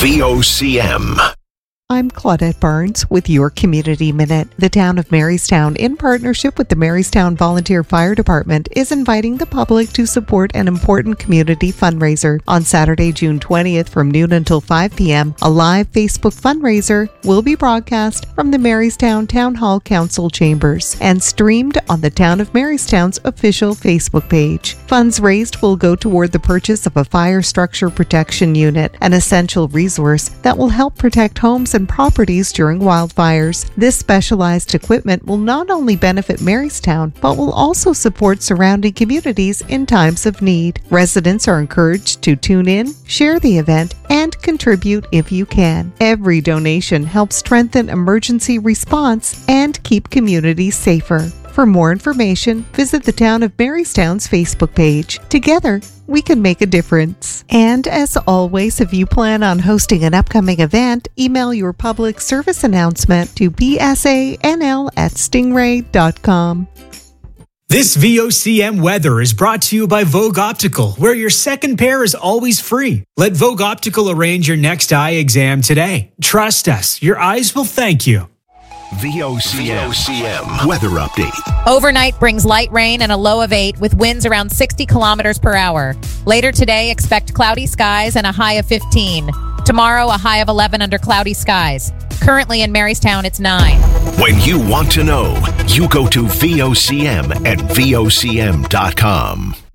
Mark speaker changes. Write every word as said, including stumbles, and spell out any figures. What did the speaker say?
Speaker 1: V O C M.
Speaker 2: I'm Claudette Barnes with your Community Minute. The town of Marystown, in partnership with the Marystown Volunteer Fire Department, is inviting the public to support an important community fundraiser. On Saturday, June twentieth from noon until five p.m., a live Facebook fundraiser will be broadcast from the Marystown Town Hall Council chambers and streamed on the Town of Marystown's official Facebook page. Funds raised will go toward the purchase of a fire structure protection unit, an essential resource that will help protect homes and properties during wildfires. This specialized equipment will not only benefit Marystown, but will also support surrounding communities in times of need. Residents are encouraged to tune in, share the event, and contribute if you can. Every donation helps strengthen emergency response and keep communities safer. For more information, visit the Town of Marystown's Facebook page. Together, we can make a difference. And as always, if you plan on hosting an upcoming event, email your public service announcement to b s a n l at stingray dot com.
Speaker 3: This V O C M weather is brought to you by Vogue Optical, where your second pair is always free. Let Vogue Optical arrange your next eye exam today. Trust us, your eyes will thank you.
Speaker 1: V O C M weather update.
Speaker 4: Overnight brings light rain and a low of eight with winds around sixty kilometers per hour. Later today, expect cloudy skies and a high of fifteen. Tomorrow, a high of eleven under cloudy skies. Currently in Marystown, it's nine.
Speaker 1: When you want to know, you go to V O C M at V O C M dot com.